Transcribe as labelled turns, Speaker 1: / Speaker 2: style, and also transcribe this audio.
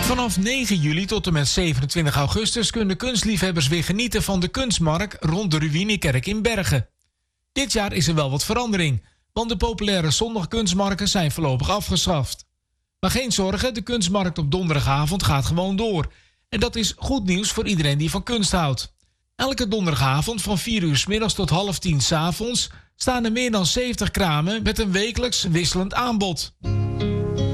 Speaker 1: Vanaf 9 juli tot en met 27 augustus kunnen kunstliefhebbers weer genieten van de kunstmarkt rond de Ruïnekerk in Bergen. Dit jaar is er wel wat verandering, want de populaire zondagkunstmarkten zijn voorlopig afgeschaft. Maar geen zorgen, de kunstmarkt op donderdagavond gaat gewoon door. En dat is goed nieuws voor iedereen die van kunst houdt. Elke donderdagavond van 4 uur 's middags tot 9:30 's avonds staan er meer dan 70 kramen met een wekelijks wisselend aanbod.